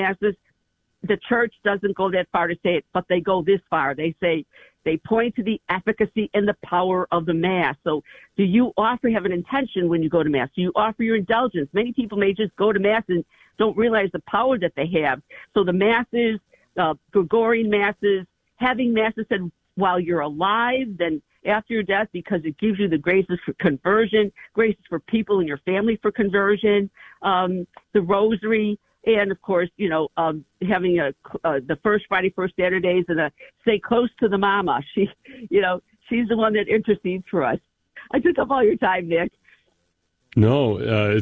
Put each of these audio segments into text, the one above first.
masses, the church doesn't go that far to say it, but they go this far. They say, they point to the efficacy and the power of the Mass. So do you have an intention when you go to Mass? Do you offer your indulgence? Many people may just go to Mass and don't realize the power that they have. So the Masses, Gregorian Masses, having Masses said while you're alive, then after your death, because it gives you the graces for conversion, graces for people in your family for conversion, the Rosary, and of course, having the first Friday, first Saturdays, and stay close to the Mama. She's the one that intercedes for us. I took up all your time, Nick. No,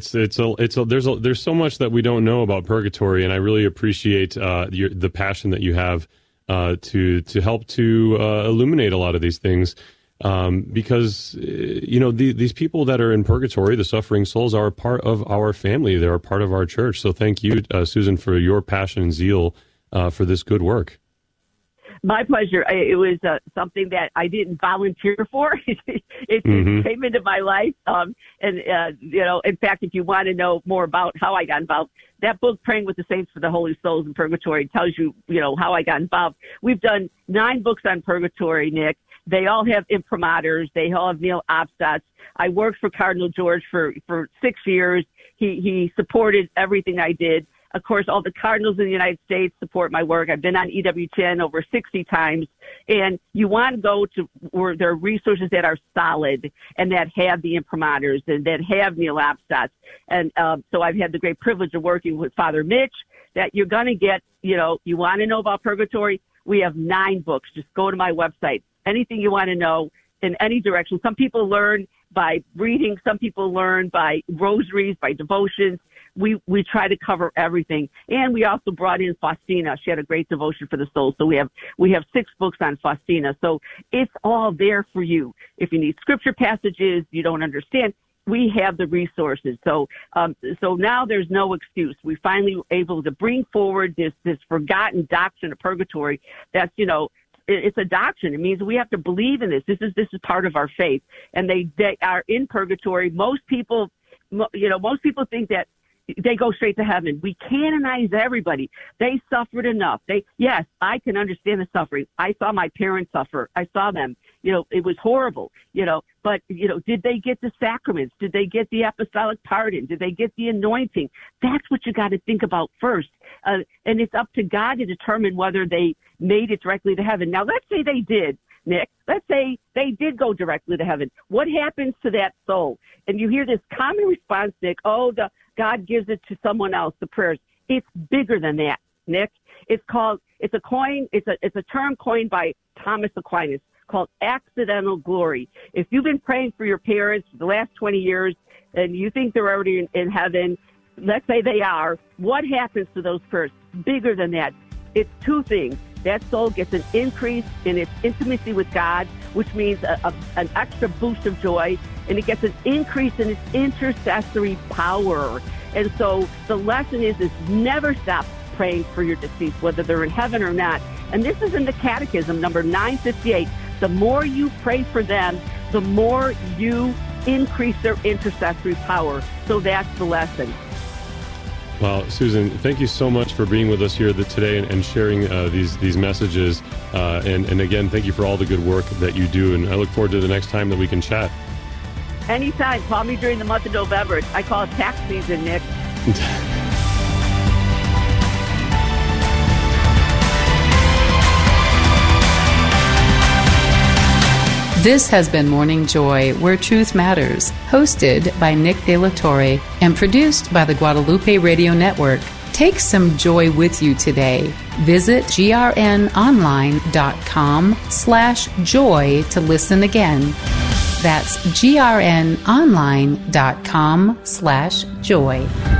there's so much that we don't know about purgatory, and I really appreciate the passion that you have to help to illuminate a lot of these things. Because, these people that are in purgatory, the suffering souls, are a part of our family. They're a part of our church. So thank you, Susan, for your passion and zeal for this good work. My pleasure. It was something that I didn't volunteer for. It came into my life. In fact, if you want to know more about how I got involved, that book, Praying with the Saints for the Holy Souls in Purgatory, tells you, how I got involved. We've done 9 books on purgatory, Nick. They all have imprimaturs. They all have Neil Obstats. I worked for Cardinal George for 6 years. He supported everything I did. Of course, all the cardinals in the United States support my work. I've been on EWTN over 60 times. And you want to go to where there are resources that are solid and that have the imprimaturs and that have Neil Obstats. And so I've had the great privilege of working with Father Mitch, that you're going to get, you want to know about purgatory. We have 9 books. Just go to my website. Anything you want to know in any direction. Some people learn by reading. Some people learn by rosaries, by devotions. We try to cover everything. And we also brought in Faustina. She had a great devotion for the soul. So we have 6 books on Faustina. So it's all there for you. If you need scripture passages you don't understand, we have the resources. So now there's no excuse. We finally were able to bring forward this forgotten doctrine of purgatory. That's, it's a doctrine. It means we have to believe in this. This is part of our faith. And they are in purgatory. Most people think that they go straight to heaven. We canonize everybody. They suffered enough. Yes, I can understand the suffering. I saw my parents suffer. I saw them. It was horrible, but, did they get the sacraments? Did they get the apostolic pardon? Did they get the anointing? That's what you got to think about first. And it's up to God to determine whether they made it directly to heaven. Now, let's say they did, Nick. Let's say they did go directly to heaven. What happens to that soul? And you hear this common response, Nick, God gives it to someone else, the prayers. It's bigger than that, Nick. It's a term coined by Thomas Aquinas called accidental glory. If you've been praying for your parents for the last 20 years and you think they're already in heaven, let's say they are, what happens to those prayers? Bigger than that. It's 2 things. That soul gets an increase in its intimacy with God, which means an extra boost of joy, and it gets an increase in its intercessory power. And so the lesson is never stop praying for your deceased, whether they're in heaven or not. And this is in the Catechism, number 958. The more you pray for them, the more you increase their intercessory power. So that's the lesson. Well, Susan, thank you so much for being with us here today and sharing these messages. And again, thank you for all the good work that you do. And I look forward to the next time that we can chat. Anytime. Call me during the month of November. I call it tax season, Nick. This has been Morning Joy, Where Truth Matters, hosted by Nick De La Torre and produced by the Guadalupe Radio Network. Take some joy with you today. Visit grnonline.com/joy to listen again. That's grnonline.com/joy.